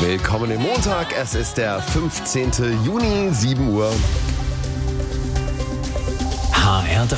Willkommen im Montag, es ist der 15. Juni, 7 Uhr. HR3.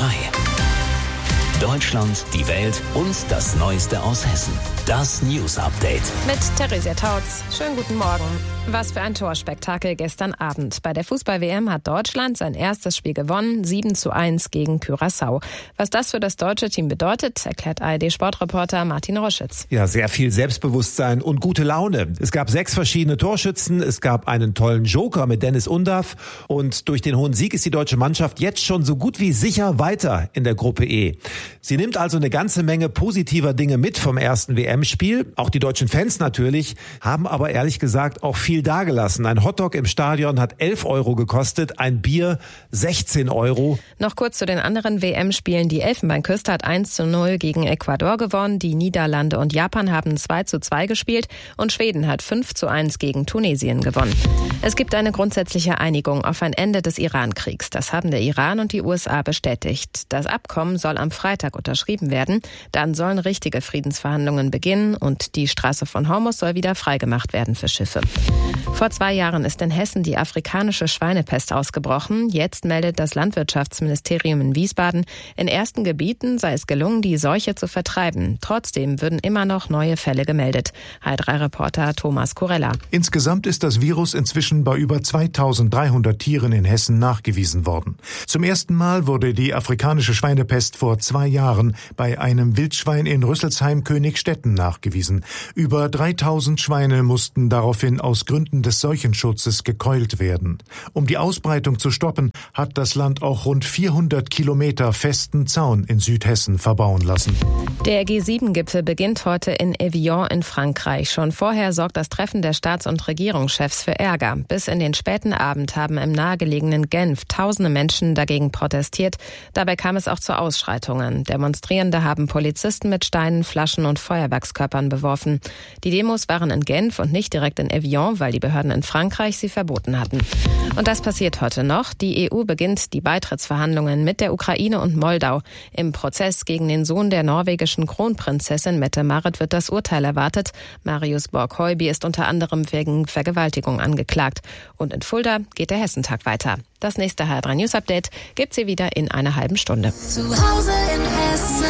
Deutschland, die Welt und das Neueste aus Hessen. Das News Update. Mit Theresia Tautz. Schönen guten Morgen. Was für ein Torspektakel gestern Abend. Bei der Fußball-WM hat Deutschland sein erstes Spiel gewonnen, 7:1 gegen Curaçao. Was das für das deutsche Team bedeutet, erklärt ARD-Sportreporter Martin Roschitz. Ja, sehr viel Selbstbewusstsein und gute Laune. Es gab 6 verschiedene Torschützen, es gab einen tollen Joker mit Dennis Undav und durch den hohen Sieg ist die deutsche Mannschaft jetzt schon so gut wie sicher weiter in der Gruppe E. Sie nimmt also eine ganze Menge positiver Dinge mit vom ersten WM-Spiel. Auch die deutschen Fans natürlich, haben aber ehrlich gesagt auch viel dagelassen. Ein Hotdog im Stadion hat 11 Euro gekostet, ein Bier 16 Euro. Noch kurz zu den anderen WM-Spielen. Die Elfenbeinküste hat 1:0 gegen Ecuador gewonnen. Die Niederlande und Japan haben 2:2 gespielt und Schweden hat 5:1 gegen Tunesien gewonnen. Es gibt eine grundsätzliche Einigung auf ein Ende des Iran-Kriegs. Das haben der Iran und die USA bestätigt. Das Abkommen soll am Freitag unterschrieben werden. Dann sollen richtige Friedensverhandlungen beginnen und die Straße von Hormuz soll wieder freigemacht werden für Schiffe. Vor 2 Jahren ist in Hessen die afrikanische Schweinepest ausgebrochen. Jetzt meldet das Landwirtschaftsministerium in Wiesbaden, in ersten Gebieten sei es gelungen, die Seuche zu vertreiben. Trotzdem würden immer noch neue Fälle gemeldet. HR3-Reporter Thomas Kurella. Insgesamt ist das Virus inzwischen bei über 2300 Tieren in Hessen nachgewiesen worden. Zum ersten Mal wurde die afrikanische Schweinepest vor 2 Jahren bei einem Wildschwein in Rüsselsheim-Königstetten nachgewiesen. Über 3000 Schweine mussten daraufhin aus Gründen des Seuchenschutzes gekeult werden. Um die Ausbreitung zu stoppen, hat das Land auch rund 400 Kilometer festen Zaun in Südhessen verbauen lassen. Der G7-Gipfel beginnt heute in Evian in Frankreich. Schon vorher sorgt das Treffen der Staats- und Regierungschefs für Ärger. Bis in den späten Abend haben im nahegelegenen Genf tausende Menschen dagegen protestiert. Dabei kam es auch zu Ausschreitungen. Demonstrierende haben Polizisten mit Steinen, Flaschen und Feuerwerkskörpern beworfen. Die Demos waren in Genf und nicht direkt in Evian, weil die Behörden in Frankreich sie verboten hatten. Und das passiert heute noch. Die EU beginnt die Beitrittsverhandlungen mit der Ukraine und Moldau. Im Prozess gegen den Sohn der norwegischen Kronprinzessin Mette-Marit wird das Urteil erwartet. Marius Borg-Heuby ist unter anderem wegen Vergewaltigung angeklagt. Und in Fulda geht der Hessentag weiter. Das nächste HR3 News Update gibt's hier wieder in einer halben Stunde. Zu Hause in Hessen.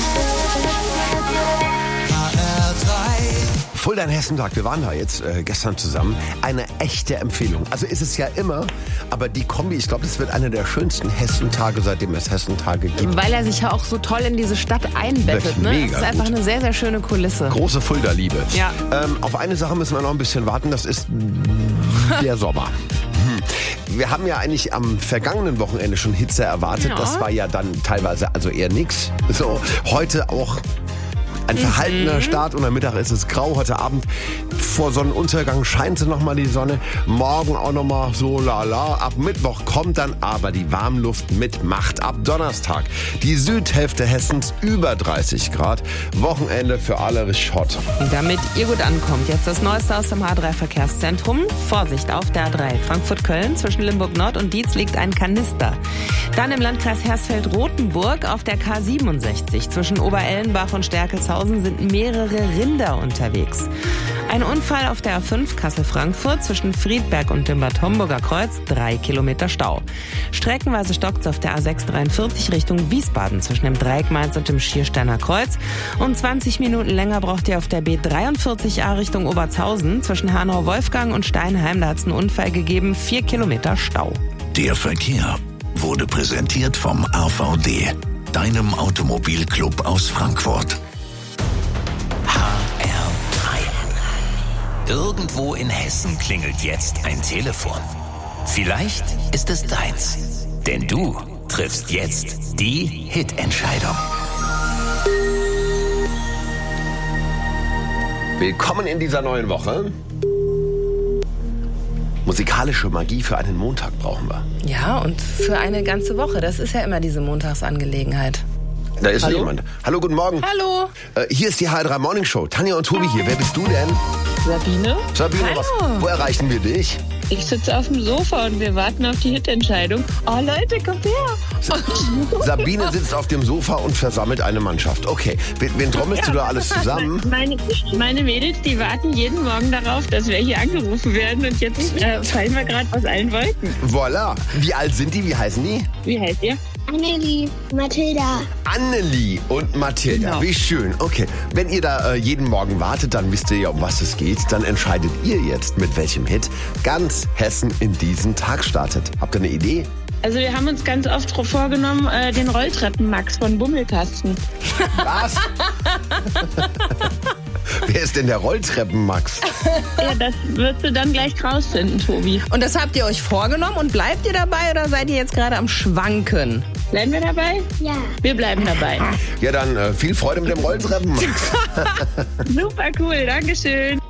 Fulda Hessentag, wir waren da jetzt gestern zusammen. Eine echte Empfehlung. Also ist es ja immer, aber die Kombi, ich glaube, das wird einer der schönsten Hessentage, seitdem es Hessentage gibt. Weil er sich ja auch so toll in diese Stadt einbettet. Ne? Das ist einfach eine sehr, sehr schöne Kulisse. Große Fulda-Liebe. Ja. Auf eine Sache müssen wir noch ein bisschen warten, das ist der Sommer. Wir haben ja eigentlich am vergangenen Wochenende schon Hitze erwartet. Ja. Das war ja dann teilweise also eher nix. So, heute auch ein verhaltener Start und am Mittag ist es grau. Heute Abend vor Sonnenuntergang scheint nochmal die Sonne. Morgen auch nochmal so lala. Ab Mittwoch kommt dann aber die Warmluft mit Macht. Ab Donnerstag die Südhälfte Hessens über 30 Grad. Wochenende für alle richtig hot. Damit ihr gut ankommt, jetzt das Neueste aus dem H3-Verkehrszentrum. Vorsicht auf der A3 Frankfurt-Köln. Zwischen Limburg Nord und Dietz liegt ein Kanister. Dann im Landkreis Hersfeld-Rotenburg auf der K67 zwischen Oberellenbach und Stärkelshausen sind mehrere Rinder unterwegs. Ein Unfall auf der A5 Kassel-Frankfurt zwischen Friedberg und dem Bad Homburger Kreuz, 3 Kilometer Stau. Streckenweise stockt's auf der A643 Richtung Wiesbaden zwischen dem Dreieck Mainz und dem Schiersteiner Kreuz. Und 20 Minuten länger braucht ihr auf der B43A Richtung Obertshausen zwischen Hanau-Wolfgang und Steinheim. Da hat's einen Unfall gegeben, 4 Kilometer Stau. Der Verkehr wurde präsentiert vom AVD, deinem Automobilclub aus Frankfurt. Irgendwo in Hessen klingelt jetzt ein Telefon. Vielleicht ist es deins. Denn du triffst jetzt die Hitentscheidung. Willkommen in dieser neuen Woche. Musikalische Magie für einen Montag brauchen wir. Ja, und für eine ganze Woche. Das ist ja immer diese Montagsangelegenheit. Da ist jemand. Hallo, guten Morgen. Hallo. Hier ist die HR3 Morning Show. Tanja und Tobi hier. Wer bist du denn? Sabine. Sabine, Hallo. wo erreichen wir dich? Ich sitze auf dem Sofa und wir warten auf die Hitentscheidung. Oh Leute, kommt her. Sabine sitzt auf dem Sofa und versammelt eine Mannschaft. Okay, wen trommelst du da alles zusammen? Meine Mädels, die warten jeden Morgen darauf, dass wir hier angerufen werden. Und jetzt fallen wir gerade aus allen Wolken. Voilà. Wie alt sind die? Wie heißen die? Wie heißt ihr? Annelie, Mathilda. Annelie und Mathilda. Genau. Wie schön. Okay, wenn ihr da jeden Morgen wartet, dann wisst ihr ja, um was es geht. Dann entscheidet ihr jetzt, mit welchem Hit ganz Hessen in diesen Tag startet. Habt ihr eine Idee? Also wir haben uns ganz oft vorgenommen, den Rolltreppen-Max von Bummelkasten. Was? Wer ist denn der Rolltreppen-Max? Ja, das wirst du dann gleich rausfinden, Tobi. Und das habt ihr euch vorgenommen und bleibt ihr dabei oder seid ihr jetzt gerade am Schwanken? Bleiben wir dabei? Ja. Wir bleiben dabei. Ja, dann viel Freude mit dem Rolltreppen-Max. Super cool, Dankeschön.